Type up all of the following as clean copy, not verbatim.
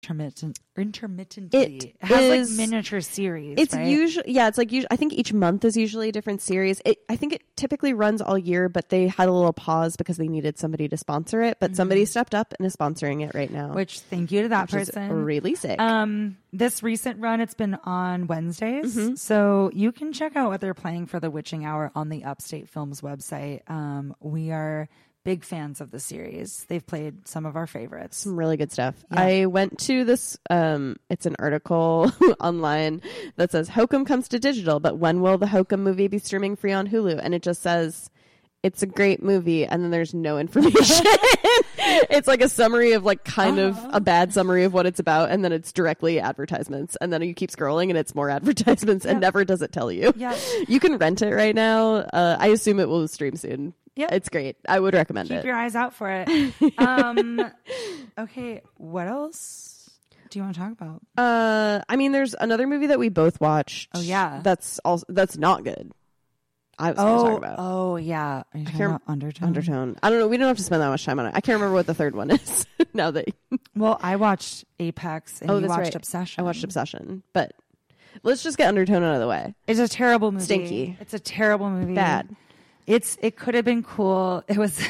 intermittently. It has like miniature series. It's right? usually, yeah, it's like, I think each month is usually a different series. I think it typically runs all year, but they had a little pause because they needed somebody to sponsor it. But somebody stepped up and is sponsoring it right now. Which, thank you to that person. Is really sick. This recent run, it's been on Wednesdays. So you can check out what they're playing for the Witching Hour on the Upstate Films website. We are big fans of the series. They've played some of our favorites. Some really good stuff. Yeah. I went to this, it's an article online that says, Hokum comes to digital, but when will the Hokum movie be streaming free on Hulu? And it just says, it's a great movie, and then there's no information. It's like a summary of like kind of a bad summary of what it's about, and then it's directly advertisements. And then you keep scrolling and it's more advertisements, and never does it tell you. Yeah. You can rent it right now. I assume it will stream soon. Yeah, it's great. I would recommend it. Keep your eyes out for it. Okay, what else do you want to talk about? I mean, there's another movie that we both watched. Oh yeah, that's not good. I was going to talk about. Oh yeah, are you talking about Undertone? Undertone. I don't know. We don't have to spend that much time on it. I can't remember what the third one is. Now that well, I watched Apex and you watched right. Obsession. I watched Obsession, but let's just get Undertone out of the way. It's a terrible movie. Stinky. It's a terrible movie. Bad. It could have been cool. It was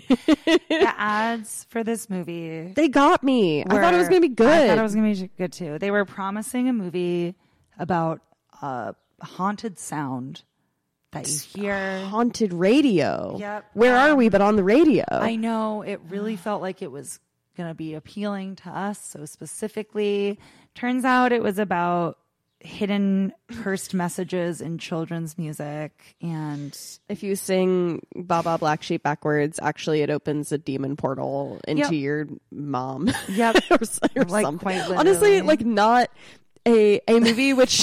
the ads for this movie. They got me. I thought it was going to be good. I thought it was going to be good too. They were promising a movie about a haunted sound that you hear. Haunted radio. Yep. Where are we but on the radio? I know. It really felt like it was going to be appealing to us so specifically. Turns out it was about hidden cursed messages in children's music, and if you sing Baba Black Sheep backwards, actually it opens a demon portal into your mom. Yep. or like something. quite literally. Honestly, like not a movie which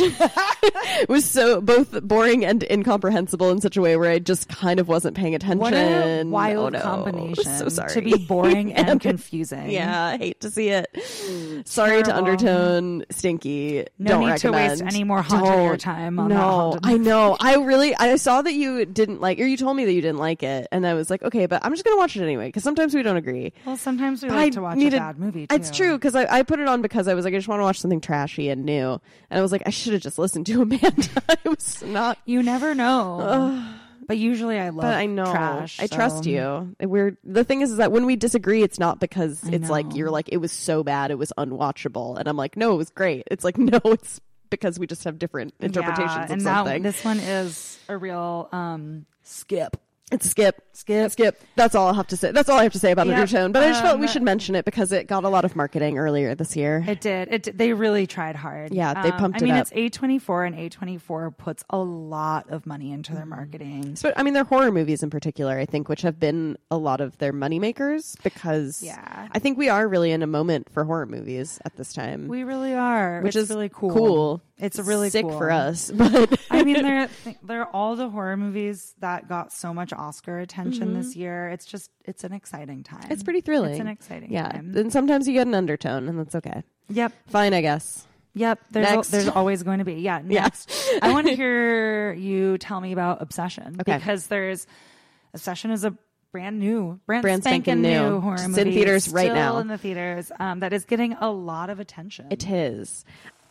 was so both boring and incomprehensible in such a way where I just kind of wasn't paying attention. What a wild combination. So sorry. To be boring and confusing. Yeah, I hate to see it. Sorry to Undertone, Stinky. No Don't need recommend. To waste any more haunted time on that. No, I know. I saw that you didn't like, or you told me that you didn't like it, and I was like, okay, but I'm just going to watch it anyway, because sometimes we don't agree. Well, sometimes we like to watch a bad movie, too. It's true, because I put it on because I was like, I just want to watch something trashy and new. And I was like, I should have just listened to Amanda. It was not. You never know. But usually I love but I know. trash. I trust you. The thing is that when we disagree, it's not because it's like, you're like, it was so bad, it was unwatchable. And I'm like, no, it was great. It's like, no, it's because we just have different interpretations of something. This one is a real skip. It's a skip. That's all I have to say. That's all I have to say about Undertone. But I just felt we should mention it because it got a lot of marketing earlier this year. It did. They really tried hard. Yeah, they pumped it up. I mean, it's A24, and A24 puts a lot of money into their marketing. So, I mean, their horror movies in particular, I think, which have been a lot of their moneymakers, because I think we are really in a moment for horror movies at this time. We really are. Which is really cool. It's really sick cool for us. But I mean, they're all the horror movies that got so much Oscar attention this year. It's an exciting time. It's pretty thrilling. It's an exciting time. And sometimes you get an undertone, and that's okay. Yep. Fine, I guess. Yep. There's always going to be. Yeah. Next. I want to hear you tell me about Obsession. Okay. Because Obsession is a brand spanking new horror just movie. in theaters right now. Still in the theaters. That is getting a lot of attention. It is.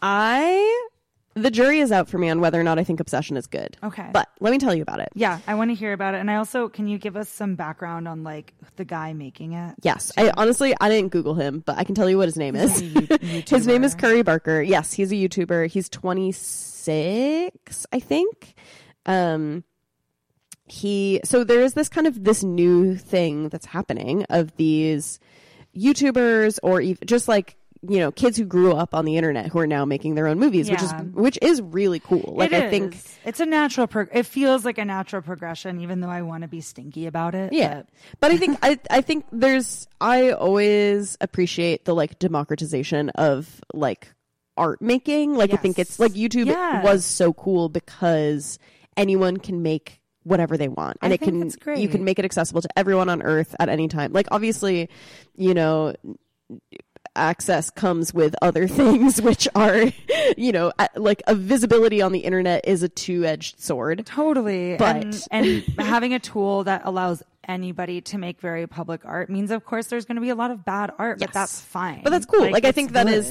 The jury is out for me on whether or not I think Obsession is good. Okay. But let me tell you about it. Yeah, I want to hear about it. And I also, can you give us some background on like the guy making it? Yes. I didn't Google him, but I can tell you what his name is. His name is Curry Barker. Yes, he's a YouTuber. He's 26, I think. So there is this new thing that's happening of these YouTubers, or even just like, you know, kids who grew up on the internet who are now making their own movies, which is really cool. Like, I think it's a natural it feels like a natural progression, even though I want to be stinky about it. Yeah. But I think I think I always appreciate the like democratization of like art making. Like, I think it's like YouTube was so cool because anyone can make whatever they want, and you can make it accessible to everyone on earth at any time. Like, obviously, you know, access comes with other things, which are, you know, like a visibility on the internet is a two-edged sword. Totally. But and having a tool that allows anybody to make very public art means, of course, there's going to be a lot of bad art, but that's fine. But that's cool. Like I think that is